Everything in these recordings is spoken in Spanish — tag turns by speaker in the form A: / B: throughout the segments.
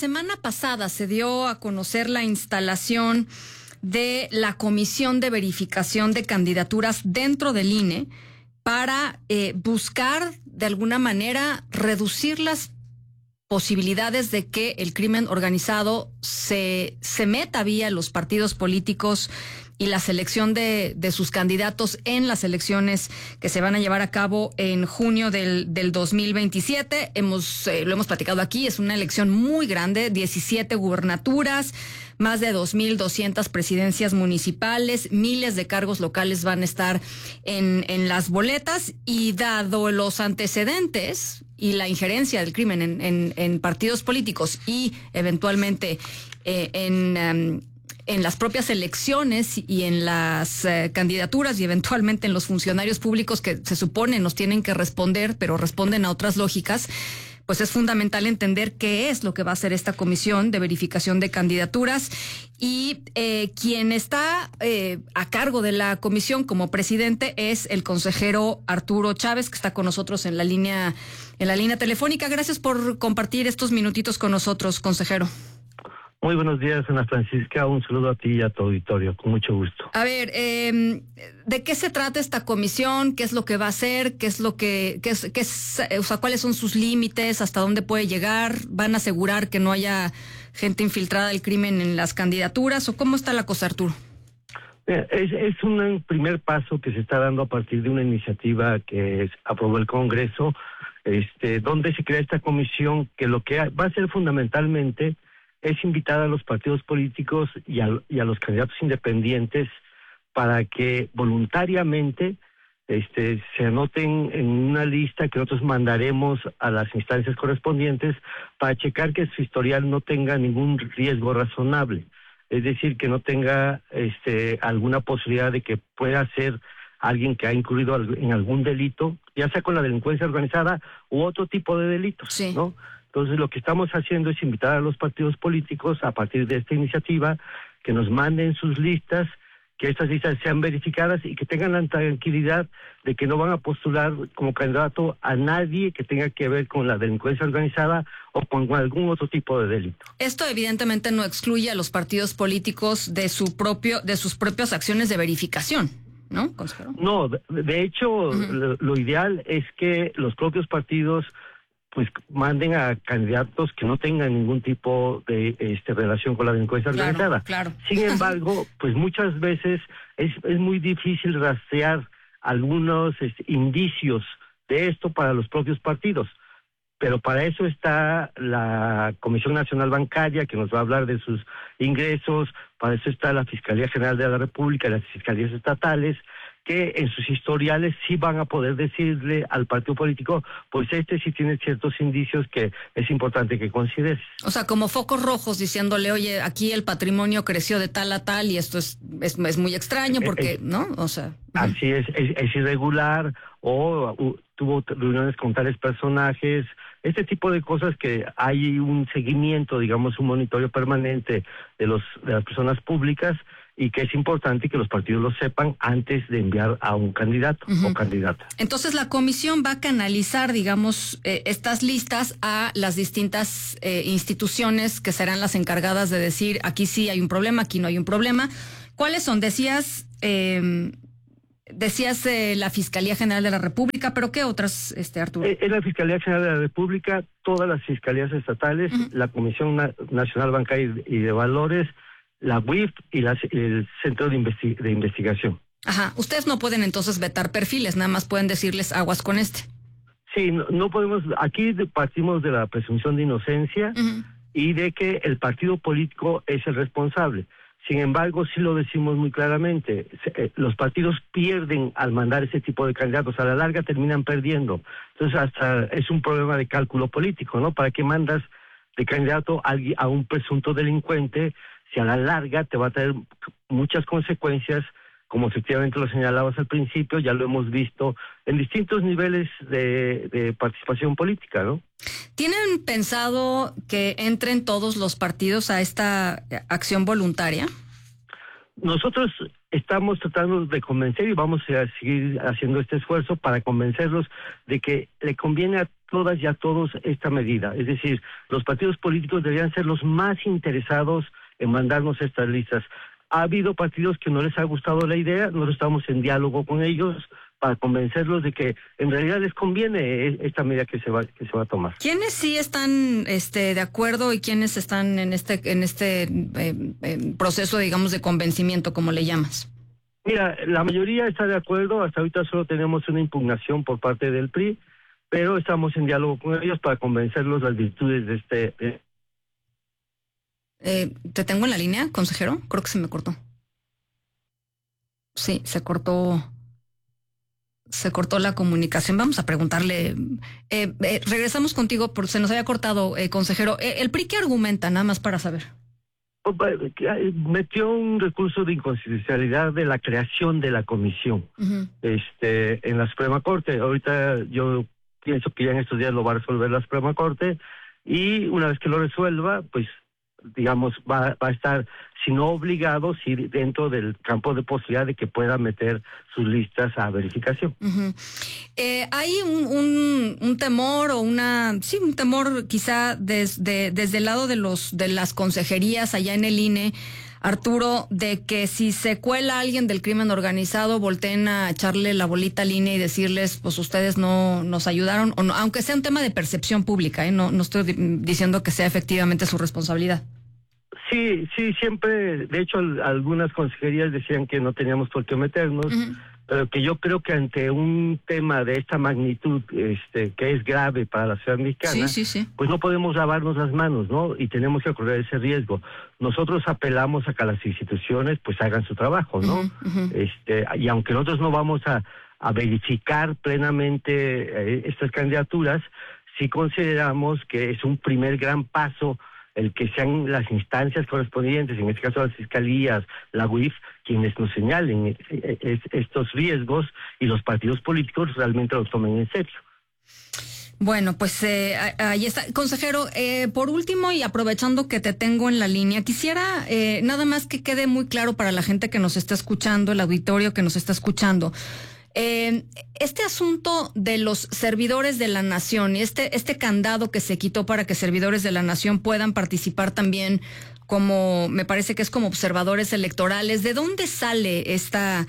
A: semana pasada se dio a conocer la instalación de la Comisión de Verificación de Candidaturas dentro del INE para buscar de alguna manera reducir las posibilidades de que el crimen organizado se meta vía los partidos políticos y la selección de sus candidatos en las elecciones que se van a llevar a cabo en junio del 2027. Lo hemos platicado aquí, es una elección muy grande, 17 gubernaturas, más de 2,200 presidencias municipales, miles de cargos locales van a estar en las boletas, y dado los antecedentes y la injerencia del crimen en partidos políticos y eventualmente en las propias elecciones y en las candidaturas y eventualmente en los funcionarios públicos que se supone nos tienen que responder, pero responden a otras lógicas, pues es fundamental entender qué es lo que va a hacer esta comisión de verificación de candidaturas. Y quien está a cargo de la comisión como presidente es el consejero Arturo Chávez, que está con nosotros en la línea telefónica. Gracias por compartir estos minutitos con nosotros, consejero.
B: Muy buenos días, Ana Francisca. Un saludo a ti y a tu auditorio, con mucho gusto.
A: A ver, ¿de qué se trata esta comisión? ¿Qué es lo que va a hacer? O sea, ¿cuáles son sus límites? ¿Hasta dónde puede llegar? ¿Van a asegurar que no haya gente infiltrada del crimen en las candidaturas? ¿O cómo está la cosa, Arturo?
B: Es un primer paso que se está dando a partir de una iniciativa que aprobó el Congreso, donde se crea esta comisión que lo que va a hacer fundamentalmente es invitar a los partidos políticos y a los candidatos independientes para que voluntariamente se anoten en una lista que nosotros mandaremos a las instancias correspondientes para checar que su historial no tenga ningún riesgo razonable. Es decir, que no tenga alguna posibilidad de que pueda ser alguien que ha incurrido en algún delito, ya sea con la delincuencia organizada u otro tipo de delitos,
A: sí,
B: ¿no? Entonces, lo que estamos haciendo es invitar a los partidos políticos, a partir de esta iniciativa, que nos manden sus listas, que estas listas sean verificadas y que tengan la tranquilidad de que no van a postular como candidato a nadie que tenga que ver con la delincuencia organizada o con algún otro tipo de delito.
A: Esto evidentemente no excluye a los partidos políticos de sus propias acciones de verificación, ¿no, consejero?
B: No, de hecho, lo ideal es que los propios partidos pues manden a candidatos que no tengan ningún tipo de relación con la delincuencia organizada.
A: Claro.
B: Sin embargo, pues muchas veces es muy difícil rastrear algunos indicios de esto para los propios partidos. Pero para eso está la Comisión Nacional Bancaria, que nos va a hablar de sus ingresos, para eso está la Fiscalía General de la República, las fiscalías estatales, que en sus historiales sí van a poder decirle al partido político, pues sí tiene ciertos indicios que es importante que consideres.
A: O sea, como focos rojos diciéndole, oye, aquí el patrimonio creció de tal a tal y esto es muy extraño porque, ¿no? O sea...
B: Así es irregular o tuvo reuniones con tales personajes, este tipo de cosas que hay un seguimiento, digamos, un monitoreo permanente de las personas públicas y que es importante que los partidos lo sepan antes de enviar a un candidato o candidata.
A: Entonces la comisión va a canalizar, digamos, estas listas a las distintas instituciones que serán las encargadas de decir aquí sí hay un problema, aquí no hay un problema. ¿Cuáles son? Decías la Fiscalía General de la República, pero ¿qué otras, Arturo?
B: Es la Fiscalía General de la República, todas las fiscalías estatales, la Comisión Nacional Bancaria y de Valores, la UIF y el Centro de Investigación.
A: Ajá. Ustedes no pueden entonces vetar perfiles, nada más pueden decirles aguas con este.
B: Sí, no podemos. Aquí partimos de la presunción de inocencia y de que el partido político es el responsable. Sin embargo, sí lo decimos muy claramente, los partidos pierden al mandar ese tipo de candidatos, a la larga terminan perdiendo. Entonces hasta es un problema de cálculo político, ¿no? ¿Para qué mandas de candidato a un presunto delincuente si a la larga te va a traer muchas consecuencias, como efectivamente lo señalabas al principio, ya lo hemos visto en distintos niveles de participación política, ¿no?
A: ¿Tienen pensado que entren todos los partidos a esta acción voluntaria?
B: Nosotros estamos tratando de convencer y vamos a seguir haciendo este esfuerzo para convencerlos de que le conviene a todas y a todos esta medida. Es decir, los partidos políticos deberían ser los más interesados en mandarnos estas listas. Ha habido partidos que no les ha gustado la idea, nosotros estamos en diálogo con ellos para convencerlos de que en realidad les conviene esta medida que se va a tomar.
A: ¿Quiénes sí están de acuerdo y quiénes están en este proceso, digamos, de convencimiento, como le llamas?
B: Mira, la mayoría está de acuerdo. Hasta ahorita solo tenemos una impugnación por parte del PRI, pero estamos en diálogo con ellos para convencerlos las virtudes de este.
A: ¿Te tengo en la línea, consejero? Creo que se me cortó. Sí, se cortó la comunicación. Vamos a preguntarle. Regresamos contigo, porque se nos había cortado, consejero. ¿El PRI qué argumenta, nada más para saber?
B: Metió un recurso de inconstitucionalidad de la creación de la comisión en la Suprema Corte. Ahorita yo pienso que ya en estos días lo va a resolver la Suprema Corte, y una vez que lo resuelva, pues digamos va a estar, si no obligado, sí dentro del campo de posibilidad de que pueda meter sus listas a verificación.
A: Hay un temor o un temor quizá desde el lado de las consejerías allá en el INE, Arturo, de que si se cuela alguien del crimen organizado, volteen a echarle la bolita al INE y decirles, pues ustedes no nos ayudaron, o no, aunque sea un tema de percepción pública, no estoy diciendo que sea efectivamente su responsabilidad.
B: Sí, siempre, de hecho algunas consejerías decían que no teníamos por qué meternos, pero que yo creo que ante un tema de esta magnitud, que es grave para la ciudad mexicana,
A: sí.
B: pues no podemos lavarnos las manos, ¿no? Y tenemos que correr ese riesgo. Nosotros apelamos a que las instituciones pues hagan su trabajo, ¿no? Y aunque nosotros no vamos a verificar plenamente estas candidaturas, sí consideramos que es un primer gran paso el que sean las instancias correspondientes, en este caso las fiscalías, la UIF, quienes nos señalen estos riesgos, y los partidos políticos realmente los tomen en serio.
A: Bueno, pues ahí está. Consejero, por último, y aprovechando que te tengo en la línea, quisiera nada más que quede muy claro para la gente que nos está escuchando, el auditorio que nos está escuchando. Este asunto de los servidores de la nación y este candado que se quitó para que servidores de la nación puedan participar también, como me parece que es como observadores electorales, ¿de dónde sale esta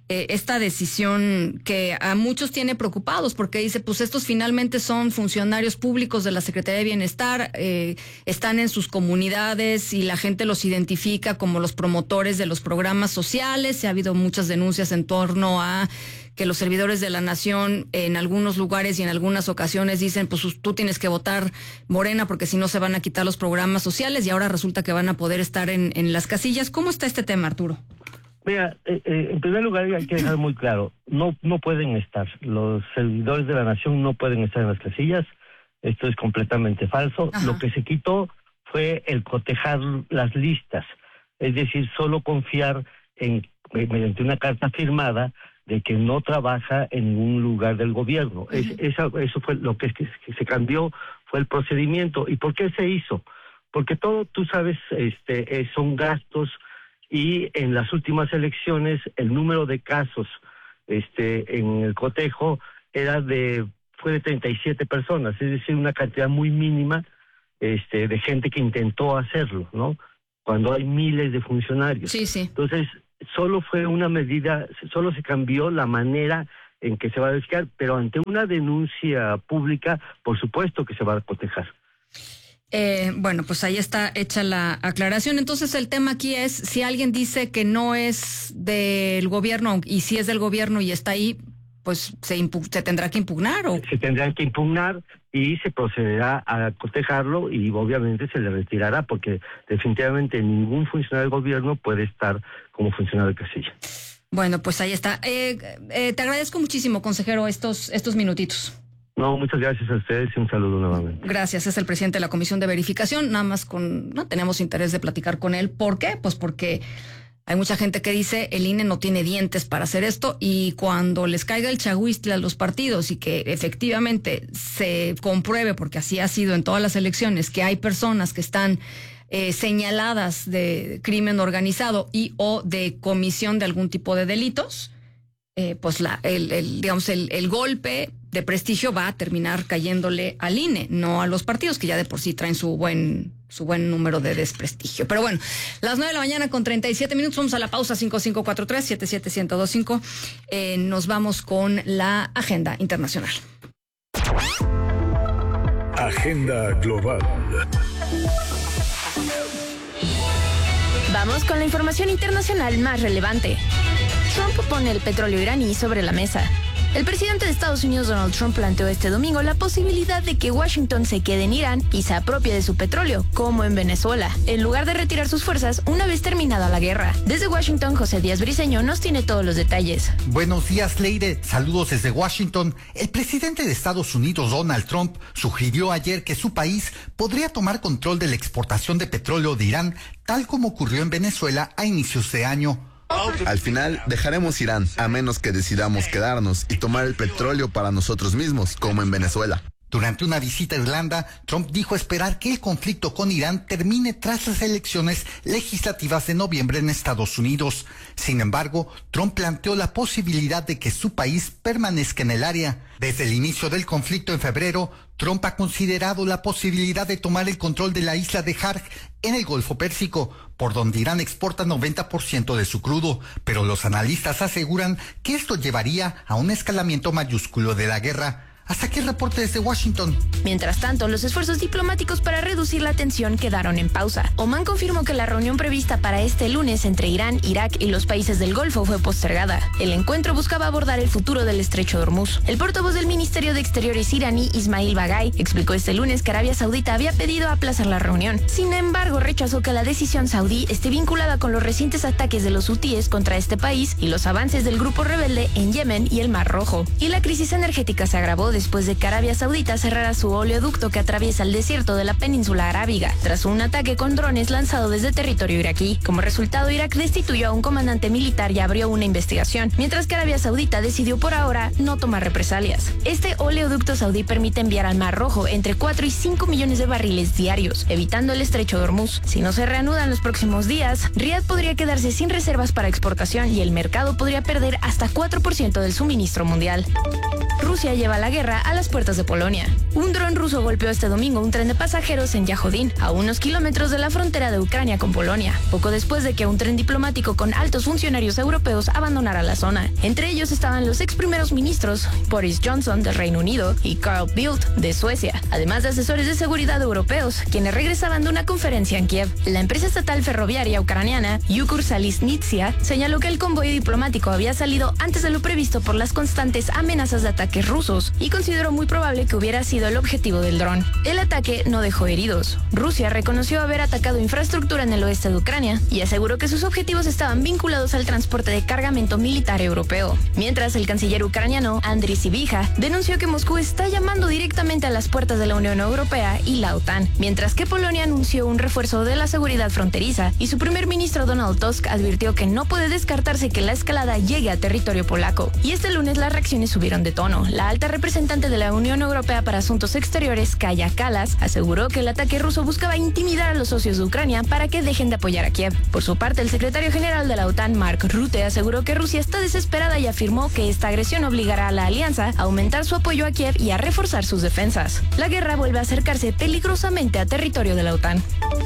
A: decisión que a muchos tiene preocupados? Porque dice, pues estos finalmente son funcionarios públicos de la Secretaría de Bienestar, están en sus comunidades y la gente los identifica como los promotores de los programas sociales. Ha habido muchas denuncias en torno a que los servidores de la nación en algunos lugares y en algunas ocasiones dicen, pues tú tienes que votar Morena porque si no se van a quitar los programas sociales, y ahora resulta que van a poder estar en las casillas. ¿Cómo está este tema, Arturo?
B: Mira, en primer lugar hay que dejar muy claro, no pueden estar, los servidores de la nación no pueden estar en las casillas, esto es completamente falso. Ajá. Lo que se quitó fue el cotejar las listas, es decir, solo confiar mediante una carta firmada de que no trabaja en ningún lugar del gobierno. Eso fue lo que se cambió, fue el procedimiento. ¿Y por qué se hizo? Porque todo, tú sabes, son gastos. Y en las últimas elecciones el número de casos en el cotejo fue de 37 personas, es decir, una cantidad muy mínima de gente que intentó hacerlo, ¿no? Cuando hay miles de funcionarios.
A: Sí.
B: Entonces, solo fue una medida, solo se cambió la manera en que se va a verificar, pero ante una denuncia pública, por supuesto que se va a cotejar.
A: Bueno, pues ahí está hecha la aclaración. Entonces el tema aquí es, si alguien dice que no es del gobierno y si es del gobierno y está ahí, pues se tendrá que impugnar. ¿O?
B: Se tendrá que impugnar y se procederá a cotejarlo y obviamente se le retirará, porque definitivamente ningún funcionario del gobierno puede estar como funcionario de casilla.
A: Bueno, pues ahí está. Te agradezco muchísimo, consejero, estos minutitos.
B: No, muchas gracias a ustedes y un saludo nuevamente.
A: Gracias, es el presidente de la Comisión de Verificación, nada más no tenemos interés de platicar con él. ¿Por qué? Pues porque hay mucha gente que dice el INE no tiene dientes para hacer esto, y cuando les caiga el chagüistle a los partidos y que efectivamente se compruebe, porque así ha sido en todas las elecciones, que hay personas que están señaladas de crimen organizado y o de comisión de algún tipo de delitos, pues el golpe de prestigio va a terminar cayéndole al INE, no a los partidos que ya de por sí traen su buen número de desprestigio. Pero bueno, las 9:37 vamos a la pausa. 5543-77125. Nos vamos con la agenda internacional.
C: Agenda global.
D: Vamos con la información internacional más relevante. Trump pone el petróleo iraní sobre la mesa. El presidente de Estados Unidos, Donald Trump, planteó este domingo la posibilidad de que Washington se quede en Irán y se apropie de su petróleo, como en Venezuela, en lugar de retirar sus fuerzas una vez terminada la guerra. Desde Washington, José Díaz Briceño nos tiene todos los detalles.
E: Buenos días, Leire. Saludos desde Washington. El presidente de Estados Unidos, Donald Trump, sugirió ayer que su país podría tomar control de la exportación de petróleo de Irán, tal como ocurrió en Venezuela a inicios de año.
F: Al final, dejaremos Irán, a menos que decidamos quedarnos y tomar el petróleo para nosotros mismos, como en Venezuela.
E: Durante una visita a Irlanda, Trump dijo esperar que el conflicto con Irán termine tras las elecciones legislativas de noviembre en Estados Unidos. Sin embargo, Trump planteó la posibilidad de que su país permanezca en el área. Desde el inicio del conflicto en febrero, Trump ha considerado la posibilidad de tomar el control de la isla de Jarj en el Golfo Pérsico, por donde Irán exporta 90% de su crudo, pero los analistas aseguran que esto llevaría a un escalamiento mayúsculo de la guerra. Hasta aquí el reporte desde Washington.
D: Mientras tanto, los esfuerzos diplomáticos para reducir la tensión quedaron en pausa. Omán confirmó que la reunión prevista para este lunes entre Irán, Irak y los países del Golfo fue postergada. El encuentro buscaba abordar el futuro del estrecho de Hormuz. El portavoz del Ministerio de Exteriores iraní, Ismail Bagay, explicó este lunes que Arabia Saudita había pedido aplazar la reunión. Sin embargo, rechazó que la decisión saudí esté vinculada con los recientes ataques de los hutíes contra este país y los avances del grupo rebelde en Yemen y el Mar Rojo. Y la crisis energética se agravó después de que Arabia Saudita cerrara su oleoducto que atraviesa el desierto de la península arábiga, tras un ataque con drones lanzado desde territorio iraquí. Como resultado, Irak destituyó a un comandante militar y abrió una investigación, mientras que Arabia Saudita decidió por ahora no tomar represalias. Este oleoducto saudí permite enviar al Mar Rojo entre 4 y 5 millones de barriles diarios, evitando el estrecho de Hormuz. Si no se reanuda en los próximos días, Riad podría quedarse sin reservas para exportación y el mercado podría perder hasta 4% del suministro mundial. Rusia lleva la guerra a las puertas de Polonia. Un dron ruso golpeó este domingo un tren de pasajeros en Yahodin, a unos kilómetros de la frontera de Ucrania con Polonia, poco después de que un tren diplomático con altos funcionarios europeos abandonara la zona. Entre ellos estaban los ex primeros ministros Boris Johnson del Reino Unido y Carl Bildt de Suecia, además de asesores de seguridad europeos, quienes regresaban de una conferencia en Kiev. La empresa estatal ferroviaria ucraniana Ukrsaliznytsia señaló que el convoy diplomático había salido antes de lo previsto por las constantes amenazas de ataques rusos y consideró muy probable que hubiera sido el objetivo del dron. El ataque no dejó heridos. Rusia reconoció haber atacado infraestructura en el oeste de Ucrania y aseguró que sus objetivos estaban vinculados al transporte de cargamento militar europeo. Mientras, el canciller ucraniano Andriy Sybiha denunció que Moscú está llamando directamente a las puertas de la Unión Europea y la OTAN, mientras que Polonia anunció un refuerzo de la seguridad fronteriza y su primer ministro Donald Tusk advirtió que no puede descartarse que la escalada llegue a territorio polaco. Y este lunes las reacciones subieron de tono. La alta representante de la Unión Europea para Asuntos Exteriores, Kaja Kallas, aseguró que el ataque ruso buscaba intimidar a los socios de Ucrania para que dejen de apoyar a Kiev. Por su parte, el secretario general de la OTAN, Mark Rutte, aseguró que Rusia está desesperada y afirmó que esta agresión obligará a la alianza a aumentar su apoyo a Kiev y a reforzar sus defensas. La guerra vuelve a acercarse peligrosamente a territorio de la OTAN.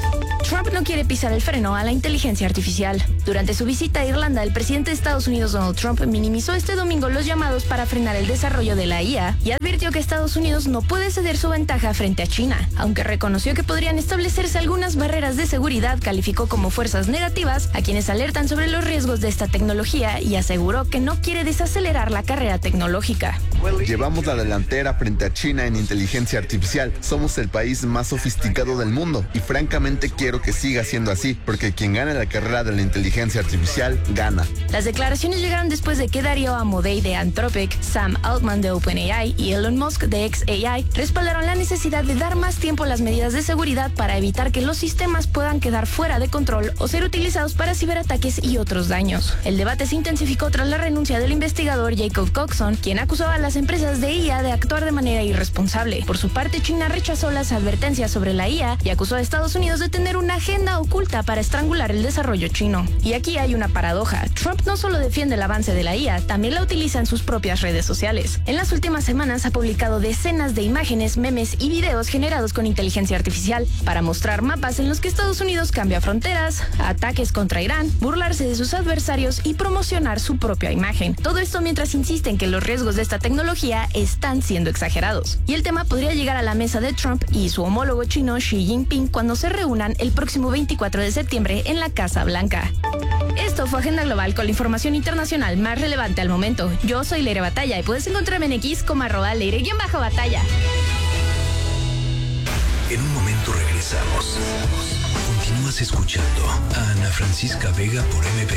D: Trump no quiere pisar el freno a la inteligencia artificial. Durante su visita a Irlanda, el presidente de Estados Unidos, Donald Trump, minimizó este domingo los llamados para frenar el desarrollo de la IA y advirtió que Estados Unidos no puede ceder su ventaja frente a China. Aunque reconoció que podrían establecerse algunas barreras de seguridad, calificó como fuerzas negativas a quienes alertan sobre los riesgos de esta tecnología y aseguró que no quiere desacelerar la carrera tecnológica.
F: Llevamos la delantera frente a China en inteligencia artificial. Somos el país más sofisticado del mundo y francamente quiero que siga siendo así, porque quien gane la carrera de la inteligencia artificial gana.
D: Las declaraciones llegaron después de que Dario Amodei de Anthropic, Sam Altman de OpenAI y Elon Musk de xAI respaldaron la necesidad de dar más tiempo a las medidas de seguridad para evitar que los sistemas puedan quedar fuera de control o ser utilizados para ciberataques y otros daños. El debate se intensificó tras la renuncia del investigador Jacob Coxon, quien acusaba a las las empresas de IA de actuar de manera irresponsable. Por su parte, China rechazó las advertencias sobre la IA y acusó a Estados Unidos de tener una agenda oculta para estrangular el desarrollo chino. Y aquí hay una paradoja. Trump no solo defiende el avance de la IA, también la utiliza en sus propias redes sociales. En las últimas semanas ha publicado decenas de imágenes, memes y videos generados con inteligencia artificial para mostrar mapas en los que Estados Unidos cambia fronteras, ataques contra Irán, burlarse de sus adversarios y promocionar su propia imagen. Todo esto mientras insisten que los riesgos de esta tecnología están siendo exagerados. Y el tema podría llegar a la mesa de Trump y su homólogo chino Xi Jinping cuando se reúnan el próximo 24 de septiembre en la Casa Blanca. Esto fue Agenda Global con la información internacional más relevante al momento. Yo soy Leire Batalla y puedes encontrarme en X como @Leire_Batalla.
G: En un momento regresamos. Continúas escuchando a Ana Francisca Vega por MBS.